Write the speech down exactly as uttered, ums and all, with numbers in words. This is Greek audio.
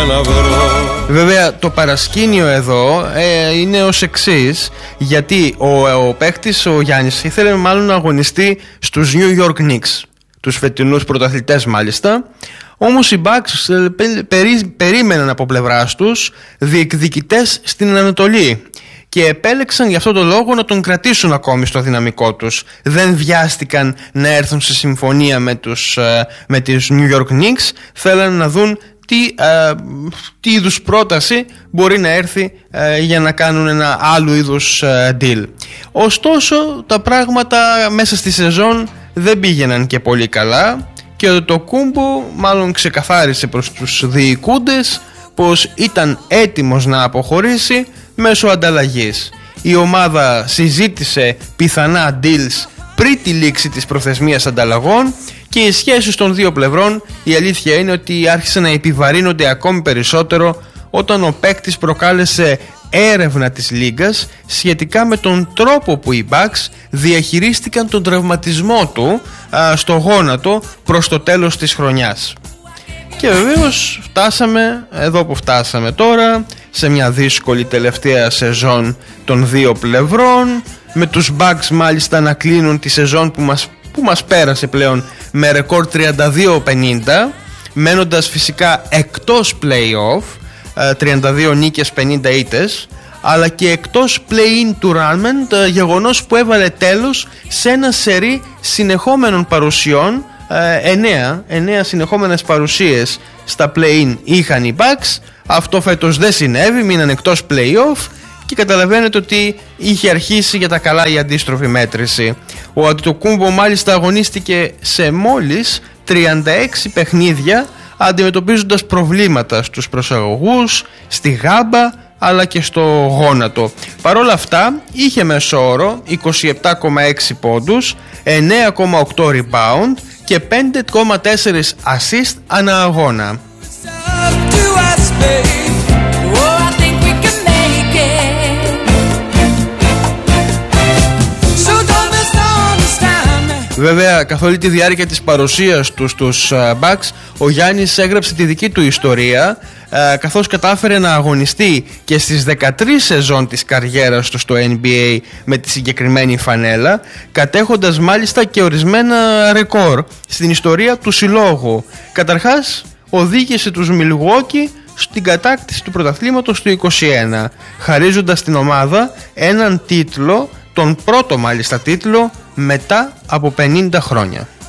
να βρω. Βέβαια το παρασκήνιο εδώ ε, είναι ως εξής, γιατί ο, ο παίχτης ο Γιάννης ήθελε μάλλον να αγωνιστεί στους New York Knicks, τους φετινούς πρωταθλητές μάλιστα. Όμως οι Bucks περί, περίμεναν από πλευράς τους διεκδικητές στην Ανατολή και επέλεξαν γι' αυτό το λόγο να τον κρατήσουν ακόμη στο δυναμικό τους. Δεν βιάστηκαν να έρθουν σε συμφωνία με τους, με τις New York Knicks. Θέλαν να δουν τι, ε, τι είδους πρόταση μπορεί να έρθει ε, για να κάνουν ένα άλλο είδους ε, deal. Ωστόσο τα πράγματα μέσα στη σεζόν δεν πήγαιναν και πολύ καλά και ο Αντετοκούνμπο μάλλον ξεκαθάρισε προς τους διοικούντες πως ήταν έτοιμος να αποχωρήσει μέσω ανταλλαγής. Η ομάδα συζήτησε πιθανά deals πριν τη λήξη της προθεσμίας ανταλλαγών και οι σχέσεις των δύο πλευρών, η αλήθεια είναι ότι άρχισαν να επιβαρύνονται ακόμη περισσότερο όταν ο παίκτης προκάλεσε έρευνα της Λίγκας σχετικά με τον τρόπο που οι Bucks διαχειρίστηκαν τον τραυματισμό του α, στο γόνατο προς το τέλος της χρονιάς. Και βεβαίως φτάσαμε εδώ που φτάσαμε τώρα, σε μια δύσκολη τελευταία σεζόν των δύο πλευρών, με τους Bucks μάλιστα να κλείνουν τη σεζόν που μας, που μας πέρασε πλέον με ρεκόρ τριάντα δύο πενήντα, μένοντας φυσικά εκτός play-off, τριάντα δύο νίκες πενήντα ήττες, αλλά και εκτός play-in tournament, γεγονός που έβαλε τέλος σε ένα σερί συνεχόμενων παρουσιών. εννέα, εννέα συνεχόμενες παρουσίες στα play-in είχαν οι Bucks. Αυτό φέτος δεν συνέβη, μείναν εκτός play-off και καταλαβαίνετε ότι είχε αρχίσει για τα καλά η αντίστροφη μέτρηση. Ο Αντετοκούνμπο μάλιστα αγωνίστηκε σε μόλις τριάντα έξι παιχνίδια, αντιμετωπίζοντας προβλήματα στους προσαγωγούς, στη γάμπα αλλά και στο γόνατο. Παρ' όλα αυτά είχε μέσο όρο είκοσι επτά κόμμα έξι πόντους, εννέα κόμμα οκτώ rebound και πέντε κόμμα τέσσερα assist ανά αγώνα. Βέβαια, καθ' όλη τη διάρκεια της παρουσίας του στους Bucks, ο Γιάννης έγραψε τη δική του ιστορία, καθώς κατάφερε να αγωνιστεί και στις δεκατρείς σεζόν της καριέρας του στο N B A με τη συγκεκριμένη φανέλα, κατέχοντας μάλιστα και ορισμένα ρεκόρ στην ιστορία του συλλόγου. Καταρχάς, οδήγησε τους Milwaukee στην κατάκτηση του πρωταθλήματος του είκοσι ένα, χαρίζοντας στην ομάδα έναν τίτλο, τον πρώτο μάλιστα τίτλο μετά από πενήντα χρόνια.